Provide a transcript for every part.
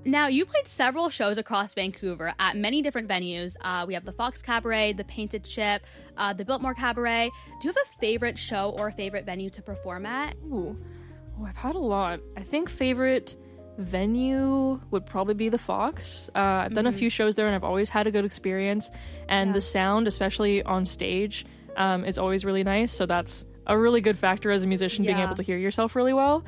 Now, you played several shows across Vancouver at many different venues. We have the Fox Cabaret, the Painted Ship, the Biltmore Cabaret. Do you have a favorite show or a favorite venue to perform at? Ooh. Oh, I've had a lot. I think favorite venue would probably be the Fox. I've done a few shows there and I've always had a good experience. And the sound, especially on stage, is always really nice. So that's a really good factor as a musician, being able to hear yourself really well.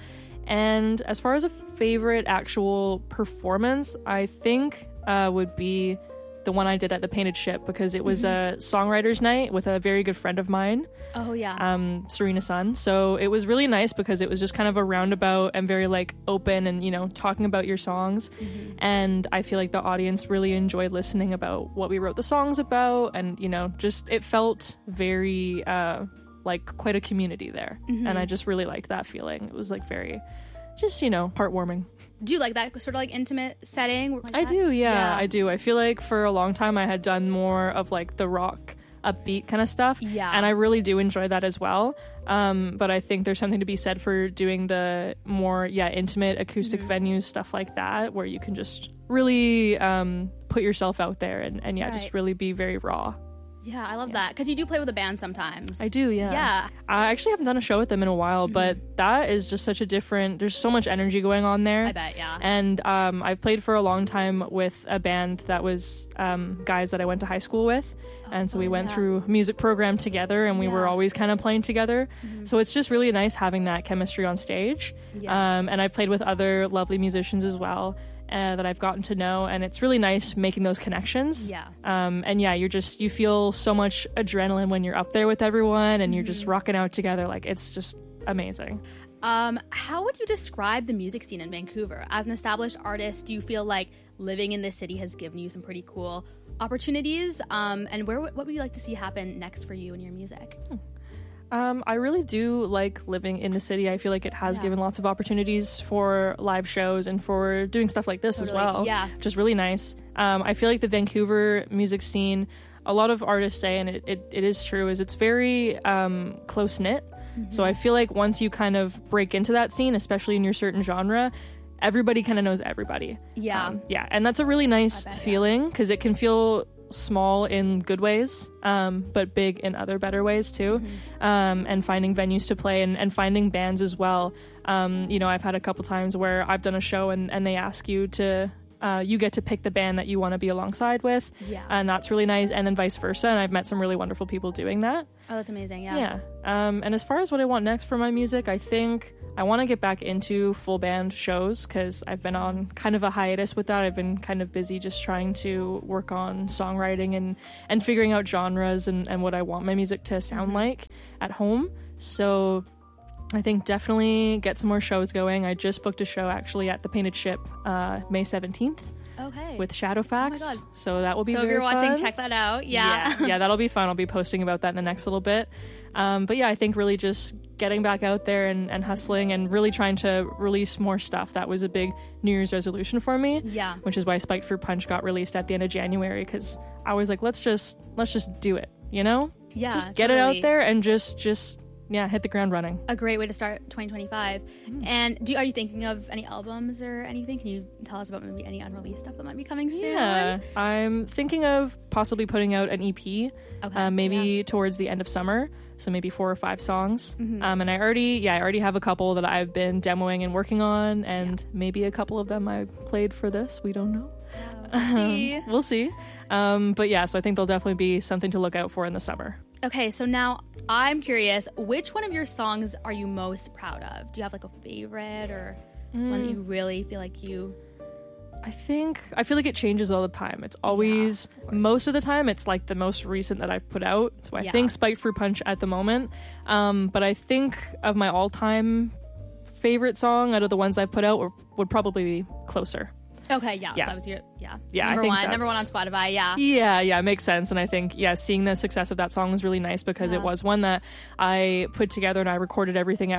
And as far as a favorite actual performance, I think would be the one I did at the Painted Ship, because it was a songwriter's night with a very good friend of mine. Oh, yeah. Serena Sun. So it was really nice because it was just kind of a roundabout and very like open and, you know, talking about your songs. And I feel like the audience really enjoyed listening about what we wrote the songs about. And, you know, just it felt very like quite a community there. And I just really liked that feeling. It was like very just, you know, heartwarming. Do you like that sort of like intimate setting? Like I do, yeah, I do. I feel like for a long time I had done more of like the rock upbeat kind of stuff. Yeah. And I really do enjoy that as well. But I think there's something to be said for doing the more, intimate acoustic venues, stuff like that, where you can just really put yourself out there and just really be very raw. Yeah, I love that. Because you do play with a band sometimes. I do, yeah. Yeah. I actually haven't done a show with them in a while, but that is just such a different... There's so much energy going on there. I bet, yeah. And I've played for a long time with a band that was guys that I went to high school with. And so we went through a music program together, and we were always kind of playing together. So it's just really nice having that chemistry on stage. Yeah. And I played with other lovely musicians as well. That I've gotten to know, and it's really nice making those connections. Yeah. And you feel so much adrenaline when you're up there with everyone and you're just rocking out together. Like, it's just amazing. How would you describe the music scene in Vancouver? As an established artist, do you feel like living in this city has given you some pretty cool opportunities? And what would you like to see happen next for you and your music? I really do like living in the city. I feel like it has given lots of opportunities for live shows and for doing stuff like this as well. Yeah. Which is really nice. I feel like the Vancouver music scene, a lot of artists say, and it is true, is it's very close-knit. So I feel like once you kind of break into that scene, especially in your certain genre, everybody kind of knows everybody. Yeah. And that's a really nice feeling, because it can feel small in good ways, but big in other better ways too. And finding venues to play and finding bands as well. I've had a couple times where I've done a show and they ask you to you get to pick the band that you want to be alongside with, and that's really nice, and then vice versa. And I've met some really wonderful people doing that. Oh, that's amazing. Yeah. And as far as what I want next for my music, I think I want to get back into full band shows, because I've been on kind of a hiatus with that. I've been kind of busy just trying to work on songwriting and figuring out genres and what I want my music to sound like at home. So I think definitely get some more shows going. I just booked a show actually at the Painted Ship May 17th. Okay. With Shadowfax. Oh my God. So that will be very fun. So if you're watching, check that out. Yeah, that'll be fun. I'll be posting about that in the next little bit. But yeah, I think really just getting back out there and hustling and really trying to release more stuff. That was a big New Year's resolution for me. Yeah. Which is why Spiked Fruit Punch got released at the end of January, because I was like, let's just do it, you know? Yeah. Just get it out there and just hit the ground running. A great way to start 2025. And are you thinking of any albums or anything? Can you tell us about maybe any unreleased stuff that might be coming soon? Yeah, I'm thinking of possibly putting out an EP, maybe towards the end of summer. So maybe 4 or 5 songs. And I already have a couple that I've been demoing and working on, and maybe a couple of them I played for this. We don't know. We'll see. But yeah, so I think there'll definitely be something to look out for in the summer. Okay, so now I'm curious, which one of your songs are you most proud of? Do you have like a favorite or one that you really feel like you... I feel like it changes all the time. It's always, most of the time, it's like the most recent that I've put out. So I think Spiked Fruit Punch at the moment. But I think of my all-time favorite song out of the ones I've put out would probably be Closer. Okay, that was your, number one on Spotify, Yeah, it makes sense. And I think, seeing the success of that song was really nice, because it was one that I put together and I recorded everything